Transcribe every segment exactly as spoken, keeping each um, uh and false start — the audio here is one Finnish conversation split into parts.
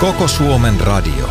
Koko Suomen radio.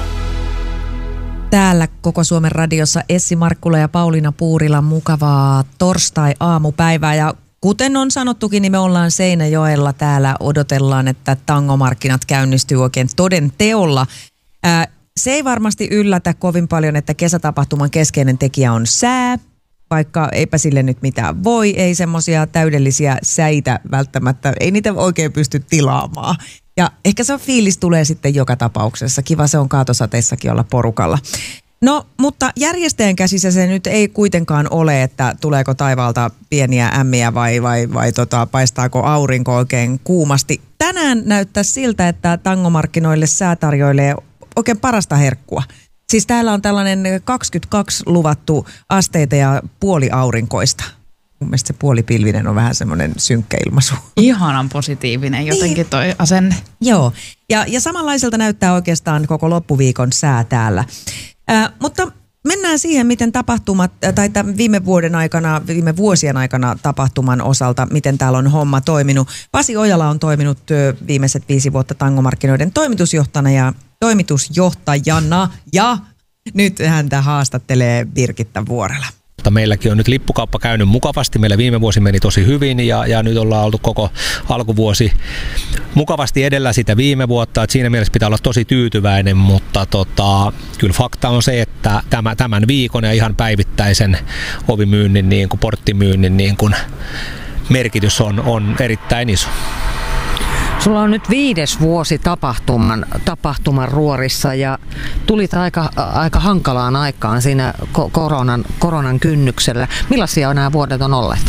Täällä Koko Suomen radiossa Essi Markkula ja Pauliina Puurila, mukavaa torstai-aamupäivää. Ja kuten on sanottukin, niin me ollaan Seinäjoella täällä, odotellaan, että tangomarkkinat käynnistyy oikein toden teolla. Ää, se ei varmasti yllätä kovin paljon, että kesätapahtuman keskeinen tekijä on sää, vaikka eipä sille nyt mitään voi, ei semmoisia täydellisiä säitä välttämättä, ei niitä oikein pysty tilaamaan. Ja ehkä se fiilis tulee sitten joka tapauksessa. Kiva se on kaatosateissakin olla porukalla. No, mutta järjestäjän käsissä se nyt ei kuitenkaan ole, että tuleeko taivaalta pieniä ämmiä vai, vai, vai tota, paistaako aurinko oikein kuumasti. Tänään näyttää siltä, että tangomarkkinoille sää tarjoilee oikein parasta herkkua. Siis täällä on tällainen kaksikymmentäkaksi luvattu asteita ja puoli aurinkoista. Mun mielestä se puolipilvinen on vähän semmoinen synkkä ilmaisu. Ihanan positiivinen jotenkin toi asenne. Joo, ja, ja samanlaiselta näyttää oikeastaan koko loppuviikon sää täällä. Äh, mutta mennään siihen, miten tapahtumat, tai tämän viime vuoden aikana, viime vuosien aikana tapahtuman osalta, miten täällä on homma toiminut. Pasi Ojala on toiminut viimeiset viisi vuotta tangomarkkinoiden toimitusjohtajana ja toimitusjohtajana, ja nyt häntä haastattelee Birgitta Vuorela. Meilläkin on nyt lippukauppa käynyt mukavasti. Meillä viime vuosi meni tosi hyvin ja, ja nyt ollaan oltu koko alkuvuosi mukavasti edellä sitä viime vuotta. Et siinä mielessä pitää olla tosi tyytyväinen, mutta tota, kyllä fakta on se, että tämä, tämän viikon ja ihan päivittäisen ovimyynnin, niin kuin porttimyynnin niin kuin merkitys on, on erittäin iso. Sulla on nyt viides vuosi tapahtuman, tapahtuman ruorissa ja tulit aika, aika hankalaan aikaan siinä koronan, koronan kynnyksellä. Millaisia nämä vuodet on olleet?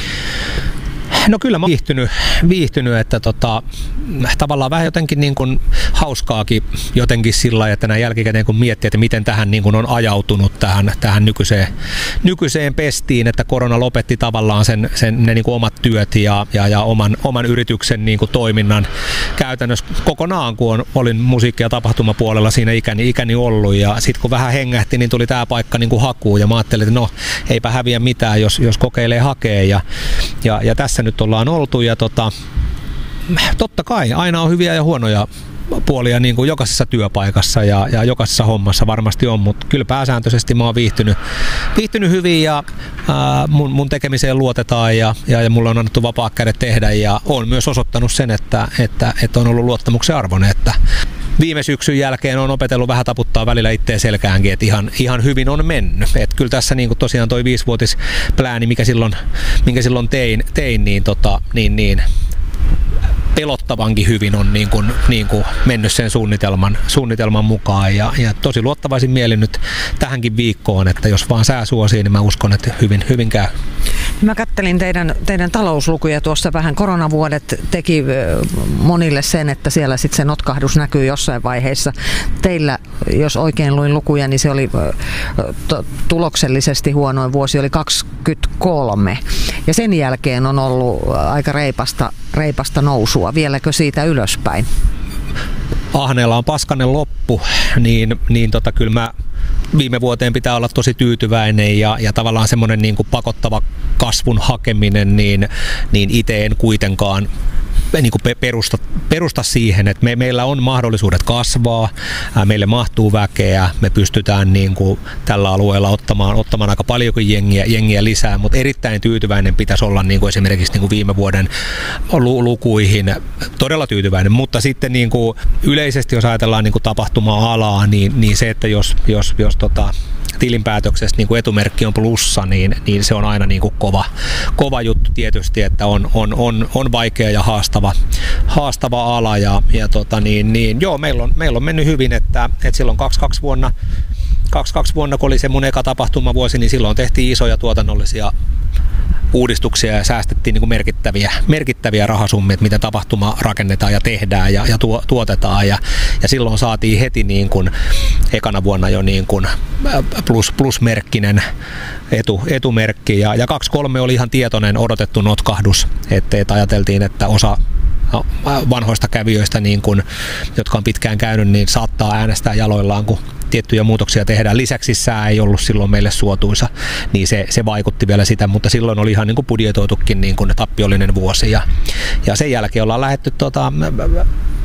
No kyllä mä oon viihtynyt, viihtynyt että tota, tavallaan vähän jotenkin niin kuin hauskaakin jotenkin sillä lailla, että näin jälkikäteen kun miettii, että miten tähän niin kuin on ajautunut tähän, tähän nykyiseen, nykyiseen pestiin, että korona lopetti tavallaan sen, sen ne niin kuin omat työt ja, ja, ja oman, oman yrityksen niin kuin toiminnan käytännössä kokonaan, kun on, olin musiikki- ja tapahtumapuolella siinä ikäni, ikäni ollut ja sitten kun vähän hengähti, niin tuli tämä paikka niin kuin hakuun ja mä ajattelin, että no eipä häviä mitään, jos, jos kokeilee hakea ja, ja, ja tässä nyt ollaan oltu ja tota, totta kai aina on hyviä ja huonoja puolia niin kuin jokaisessa työpaikassa ja, ja jokaisessa hommassa varmasti on, mutta kyllä pääsääntöisesti mä oon viihtynyt, viihtynyt hyvin ja ää, mun, mun tekemiseen luotetaan ja, ja, ja mulla on annettu vapaat kädet tehdä ja on myös osoittanut sen, että, että, että on ollut luottamuksen arvoinen, että viime syksyn jälkeen on opetellut vähän taputtaa välillä itteen selkäänkin, että ihan, ihan hyvin on mennyt. Et kyllä tässä niin kuin tosiaan toi viisivuotisplääni, mikä silloin, minkä silloin tein, tein niin, tota, niin, niin pelottavankin hyvin on niin kuin, niin kuin mennyt sen suunnitelman, suunnitelman mukaan ja, ja tosi luottavaisin mielin nyt tähänkin viikkoon, että jos vaan sää suosii, niin mä uskon, että hyvin, hyvin käy. Mä kattelin teidän, teidän talouslukuja tuossa vähän. Koronavuodet teki monille sen, että siellä sitten se notkahdus näkyy jossain vaiheessa. Teillä, jos oikein luin lukuja, niin se oli tuloksellisesti huonoin vuosi, oli kaksikymmentäkolme. Ja sen jälkeen on ollut aika reipasta, reipasta nousua. Vieläkö siitä ylöspäin? Ahneella on paskanen loppu, niin, niin tota, kyllä mä viime vuoteen pitää olla tosi tyytyväinen ja, ja tavallaan semmoinen niin kuin pakottava kasvun hakeminen, niin, niin itse en kuitenkaan niin kuin perusta, perusta siihen, että me, meillä on mahdollisuudet kasvaa, ää, meille mahtuu väkeä, me pystytään niin kuin tällä alueella ottamaan, ottamaan aika paljonkin jengiä, jengiä lisää, mutta erittäin tyytyväinen pitäisi olla niin kuin esimerkiksi niin kuin viime vuoden lukuihin, todella tyytyväinen, mutta sitten niin kuin yleisesti jos ajatellaan niin kuin tapahtuma-alaa, niin, niin se, että jos, jos, jos tota, tilinpäätöksessä niin kuin etumerkki on plussa, niin, niin se on aina niin kuin kova, kova juttu tietysti, että on, on, on, on vaikea ja haastava, haastava ala ja, ja tota niin, niin, joo, meillä on, meillä on mennyt hyvin, että, että silloin kaksikymmentäkaksi vuonna, kaksikymmentäkaksi vuonna, kun oli se mun eka tapahtumavuosi, niin silloin tehtiin isoja tuotannollisia uudistuksia ja säästettiin niin kuin merkittäviä, merkittäviä rahasummia, että miten tapahtuma rakennetaan ja tehdään ja, ja tuo, tuotetaan ja, ja silloin saatiin heti niin kuin ekana vuonna jo niin kuin plus, plusmerkkinen etu, etumerkki ja, ja kaksi kolme oli ihan tietoinen odotettu notkahdus, että, että ajateltiin, että osa vanhoista kävijöistä, niin kun, jotka on pitkään käynyt, niin saattaa äänestää jaloillaan, kun tiettyjä muutoksia tehdään. Lisäksi sää ei ollut silloin meille suotuisa, niin se, se vaikutti vielä sitä, mutta silloin oli ihan niin kuin budjetoitukin niin kuin tappiollinen vuosi. Ja, ja sen jälkeen ollaan lähdetty tota,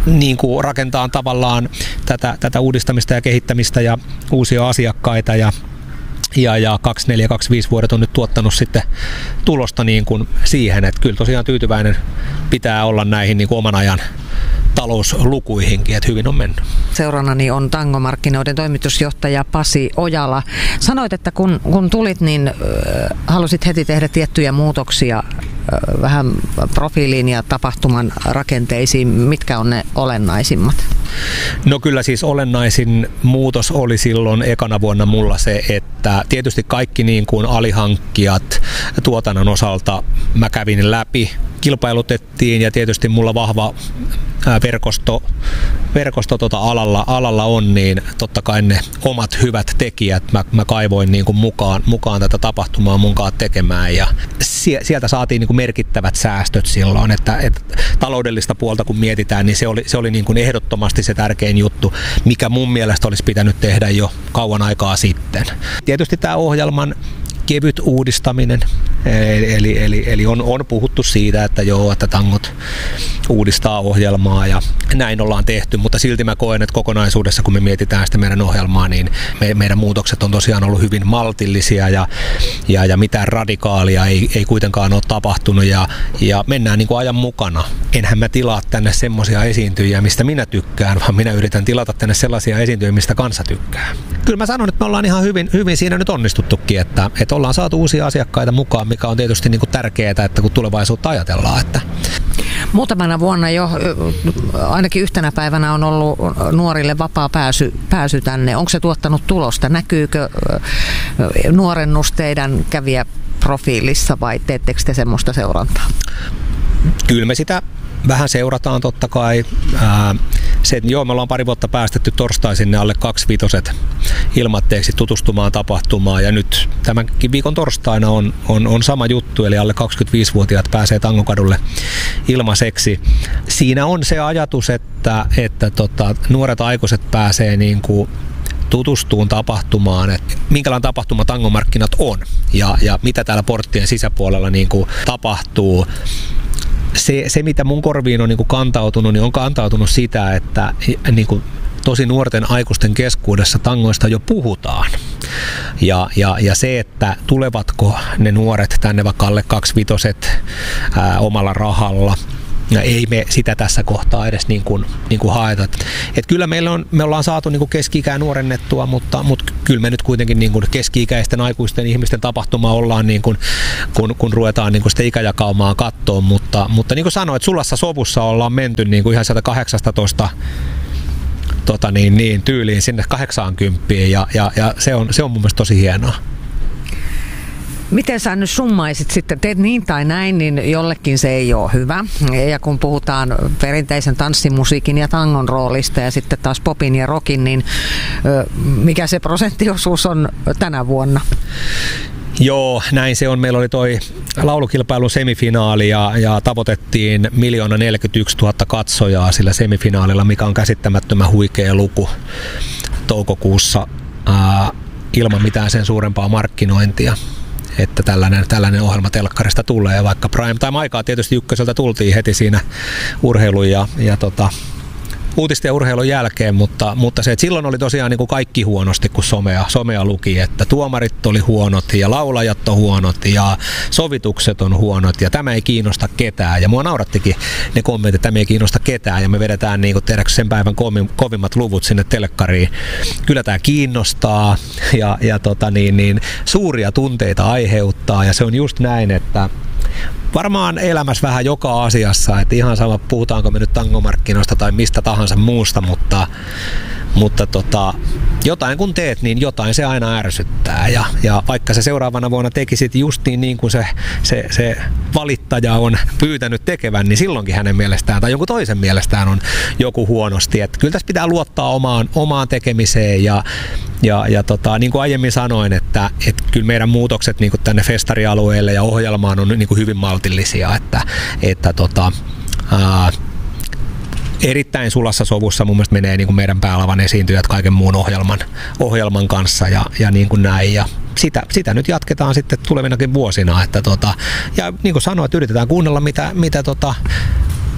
niin kuin rakentaa tavallaan tätä, tätä uudistamista ja kehittämistä ja uusia asiakkaita ja Ja, ja kaksikymmentäneljä kaksikymmentäviisi vuodet on nyt tuottanut sitten tulosta niin kuin siihen, että kyllä tosiaan tyytyväinen pitää olla näihin niin kuin oman ajan talouslukuihinkin, että hyvin on mennyt. Seurannani on Tango-markkinoiden toimitusjohtaja Pasi Ojala. Sanoit, että kun, kun tulit, niin äh, halusit heti tehdä tiettyjä muutoksia äh, vähän profiiliin ja tapahtuman rakenteisiin. Mitkä on ne olennaisimmat? No kyllä siis olennaisin muutos oli silloin ekana vuonna mulla se, että tietysti kaikki niin kuin alihankkijat tuotannon osalta mä kävin läpi, kilpailutettiin ja tietysti mulla vahva verkosto, verkosto tota alalla, alalla on, niin totta kai ne omat hyvät tekijät mä, mä kaivoin niin kuin mukaan, mukaan tätä tapahtumaa munkaan tekemään ja sieltä saatiin niin kuin merkittävät säästöt silloin, että, että taloudellista puolta kun mietitään, niin se oli, se oli niin kuin ehdottomasti se tärkein juttu, mikä mun mielestä olisi pitänyt tehdä jo kauan aikaa sitten. Tietysti tämä ohjelman kevyt uudistaminen, eli, eli, eli on, on puhuttu siitä, että joo, että Tangot uudistaa ohjelmaa ja näin ollaan tehty, mutta silti mä koen, että kokonaisuudessa kun me mietitään sitä meidän ohjelmaa, niin me, meidän muutokset on tosiaan ollut hyvin maltillisia ja, ja, ja mitään radikaalia ei, ei kuitenkaan ole tapahtunut ja, ja mennään niin kuin ajan mukana. Enhän mä tilaa tänne semmoisia esiintyjiä, mistä minä tykkään, vaan minä yritän tilata tänne sellaisia esiintyjiä, mistä kansa tykkää. Kyllä mä sanon, että me ollaan ihan hyvin, hyvin siinä nyt onnistuttukin, että, että ollaan saatu uusia asiakkaita mukaan, mikä on tietysti niin kuin tärkeää, että kun tulevaisuutta ajatellaan. Että. Muutamana vuonna jo, ainakin yhtenä päivänä on ollut nuorille vapaa pääsy, pääsy tänne. Onko se tuottanut tulosta? Näkyykö nuorennus teidän kävijäprofiilissa vai teettekö te semmoista seurantaa? Kyllä me sitä vähän seurataan totta kai. Ää, se, joo, me ollaan pari vuotta päästetty torstaisin ne alle kaksivitoset ilmatteeksi tutustumaan tapahtumaan ja nyt tämänkin viikon torstaina on, on, on sama juttu, eli alle kaksikymmentäviisivuotiaat pääsee Tangokadulle ilmaiseksi. Siinä on se ajatus, että, että tota, nuoret aikuiset pääsee niin kuin tutustuun tapahtumaan, että minkälainen tapahtuma Tangomarkkinat on ja, ja mitä täällä porttien sisäpuolella niin kuin tapahtuu. Se, se, mitä mun korviin on niin kuin kantautunut, niin on kantautunut sitä, että niin kuin tosi nuorten aikuisten keskuudessa tangoista jo puhutaan. Ja, ja, ja se, että tulevatko ne nuoret tänne vaikka alle kaksivitoset ää, omalla rahalla, ja ei me sitä tässä kohtaa edes niin kuin, niin kuin haeta. Et kyllä meillä on, me ollaan saatu niin kuin keski-ikää nuorennettua, mutta, mutta kyllä me nyt kuitenkin niin kuin keski-ikäisten aikuisten ihmisten tapahtuma ollaan, niin kuin, kun, kun ruvetaan niin kuin sitä ikäjakaumaa kattoon. Mutta, mutta niin kuin sanoin, että sulassa sovussa ollaan menty niin kuin ihan sieltä kahdeksastatoista tota niin, niin, tyyliin sinne kahdeksaankymppiin ja, ja, ja se, on, se on mun mielestä tosi hienoa. Miten sä nyt summaisit sitten, teet niin tai näin, niin jollekin se ei ole hyvä. Ja kun puhutaan perinteisen tanssimusiikin ja tangon roolista ja sitten taas popin ja rockin, niin mikä se prosenttiosuus on tänä vuonna? Joo, näin se on. Meillä oli toi laulukilpailun semifinaali ja, ja tavoitettiin miljoona neljäkymmentäyksituhatta katsojaa sillä semifinaalilla, mikä on käsittämättömän huikea luku toukokuussa ää, ilman mitään sen suurempaa markkinointia. Että tällainen, tällainen ohjelma telkkarista tulee, vaikka prime time aikaa tietysti ykköseltä tultiin heti siinä urheilun ja, ja tota, uutisten ja urheilun jälkeen, mutta, mutta se, että silloin oli tosiaan niin kuin kaikki huonosti, kun somea, somea luki, että tuomarit oli huonot ja laulajat on huonot ja sovitukset on huonot ja tämä ei kiinnosta ketään. Ja mua naurattikin ne kommentit, että tämä ei kiinnosta ketään ja me vedetään niin kuin tehdäänkö sen päivän kovimmat luvut sinne telkkariin. Kyllä tämä kiinnostaa ja, ja tota niin, niin, suuria tunteita aiheuttaa ja se on just näin, että varmaan elämässä vähän joka asiassa, että ihan sama puhutaanko me nyt tangomarkkinoista tai mistä tahansa muusta, mutta, mutta tota, jotain kun teet, niin jotain se aina ärsyttää ja, ja vaikka se seuraavana vuonna tekisit just niin, niin kuin se, se, se valittaja on pyytänyt tekevän, niin silloinkin hänen mielestään tai jonkun toisen mielestään on joku huonosti. Että kyllä tässä pitää luottaa omaan, omaan tekemiseen ja, ja, ja tota, niin kuin aiemmin sanoin, että, että kyllä meidän muutokset niin kuin tänne festarialueelle ja ohjelmaan on niin kuin hyvin maltillisia, että, että tota, ää, erittäin sulassa sovussa mun mielestä menee niin kuin meidän päälavan esiintyjät kaiken muun ohjelman, ohjelman kanssa ja, ja niin kuin näin. Ja sitä, sitä nyt jatketaan sitten tulevinakin vuosina. Että tota, ja niin kuin sanoin, että yritetään kuunnella mitä, mitä tota,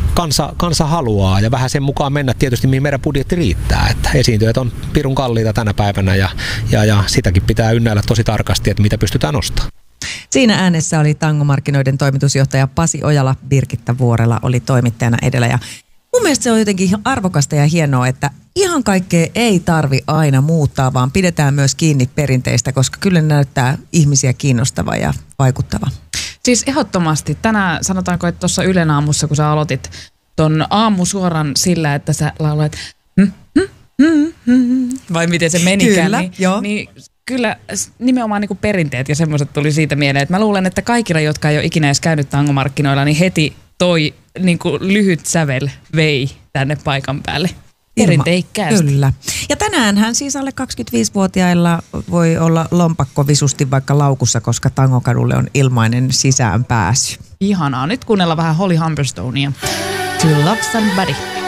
kansa, kansa haluaa ja vähän sen mukaan mennä tietysti, mihin meidän budjetti riittää. Että esiintyjät on pirun kalliita tänä päivänä ja, ja, ja sitäkin pitää ynnäillä tosi tarkasti, että mitä pystytään nostamaan. Siinä äänessä oli tangomarkkinoiden toimitusjohtaja Pasi Ojala, Birgitta Vuorela oli toimittajana edellä. Ja mun mielestä se on jotenkin arvokasta ja hienoa, että ihan kaikkea ei tarvi aina muuttaa, vaan pidetään myös kiinni perinteistä, koska kyllä ne näyttää ihmisiä kiinnostava ja vaikuttava. Siis ehdottomasti. Tänään sanotaanko, että tuossa Ylen aamussa, kun sä aloitit ton aamusuoran sillä, että sä lauloit hm, hm, hm, hm, vai miten se menikään, Kyllä, niin, joo. niin kyllä nimenomaan niin kuin perinteet ja semmoiset tuli siitä mieleen, että mä luulen, että kaikilla, jotka ei ole ikinä edes käynyt tangomarkkinoilla, niin heti toi niin kuin lyhyt sävel vei tänne paikan päälle. Perinteikkäästi. Kyllä. Ja tänäänhän siis alle kaksikymmentäviisivuotiailla voi olla lompakko visusti vaikka laukussa, koska Tangokadulle on ilmainen sisäänpääsy. Ihanaa. Nyt kuunnella vähän Holly Humberstonea. To Love Somebody.